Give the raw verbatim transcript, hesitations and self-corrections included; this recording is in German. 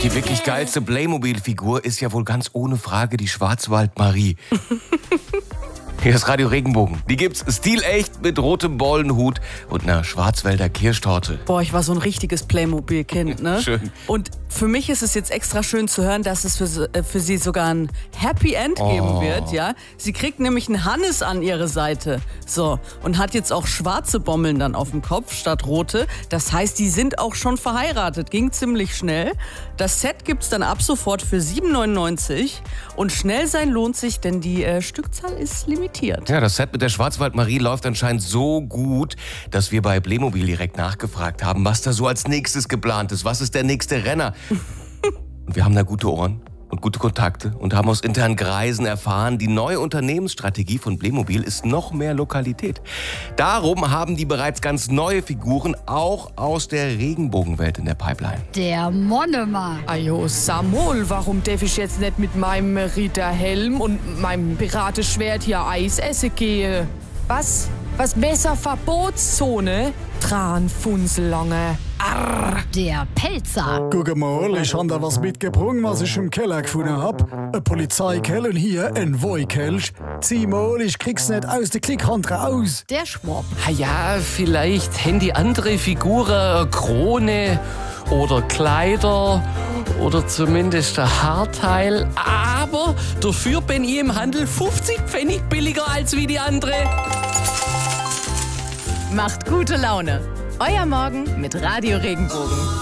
Die wirklich geilste Playmobil-Figur ist ja wohl ganz ohne Frage die Schwarzwald-Marie. Hier ist Radio Regenbogen. Die gibt's stilecht mit rotem Bollenhut und einer Schwarzwälder Kirschtorte. Boah, ich war so ein richtiges Playmobil-Kind, ne? Schön. Und für mich ist es jetzt extra schön zu hören, dass es für, äh, für sie sogar ein Happy End geben Oh. wird, ja? Sie kriegt nämlich einen Hannes an ihre Seite. So, und hat jetzt auch schwarze Bommeln dann auf dem Kopf statt rote. Das heißt, die sind auch schon verheiratet. Ging ziemlich schnell. Das Set gibt's dann ab sofort für sieben neunundneunzig. Und schnell sein lohnt sich, denn die äh, Stückzahl ist limitiert. Ja, das Set mit der Schwarzwald-Marie läuft anscheinend so gut, dass wir bei Playmobil direkt nachgefragt haben, was da so als nächstes geplant ist. Was ist der nächste Renner? Und wir haben da gute Ohren und gute Kontakte und haben aus internen Kreisen erfahren, die neue Unternehmensstrategie von Playmobil ist noch mehr Lokalität. Darum haben die bereits ganz neue Figuren auch aus der Regenbogenwelt in der Pipeline. Der Monomer. Ajo, Samuel, warum darf ich jetzt nicht mit meinem Ritterhelm und meinem Piratenschwert hier Eis essen gehen? Was? Was besser Verbotszone? Tranfunselange. Arr. Der Pelzer. Guck mal, ich habe da was mitgebracht, was ich im Keller gefunden hab. Ein Polizeikeller und hier ein Woikelch. Zieh mal, ich krieg's nicht aus der Klickhand raus. Der Schwab. Ah ja, vielleicht haben die andere Figuren eine Krone oder Kleider oder zumindest ein Haarteil. Aber dafür bin ich im Handel fünfzig Pfennig billiger als wie die andere. Macht gute Laune. Euer Morgen mit Radio Regenbogen.